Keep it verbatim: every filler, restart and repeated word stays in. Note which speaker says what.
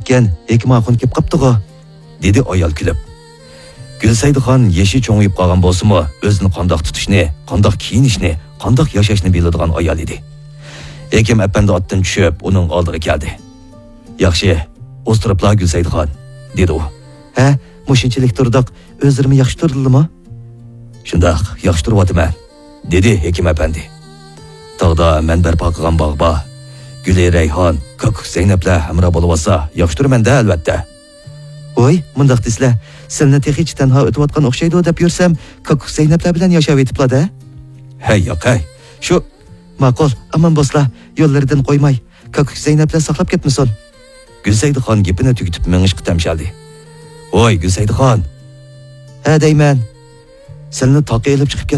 Speaker 1: ketgan Hekmaxon kelib qapti-g'o, dedi ayol kulib. Gulsaydigan yeshi cho'ngib qolgan bo'lsa-mu, o'zini qandoq tutishni, qandoq kiyinishni, qandoq yashashni biladigan ayol edi. Hekim apandi otdan tushib, uning oldiga keldi. "Yaxshi, o'stiribla Gulsaydigan", dedi u. "Ha, mushunchalik turdiq, o'zlarim yaxshi turdimmi?" "Shundaq, yaxshi turyapman", dedi Hekim apandi. "Tog'da men barpo qilgan bog' bor. Guli Rayhon, Kakuk Zaynablar hamroh bo'lib olsa, yaxshi turman-da albatta." "Voy, mundaq deslar, senni texich tanho o'tayotgan o'xshaydi deb yursam, Kakuk Zaynablar bilan yashab etiblar-da." "Hay yo'q, hay. Shu ma'qul, aman bo'lsa, yo'llaridan qo'ymay, Kakuk Zaynablar saqlab ketmasin." Gulsaydigan gapini tugatib mingishga tamshaldi. "Voy, Gulsaydigan. Ha deyman. Senni toqqa elib chiqib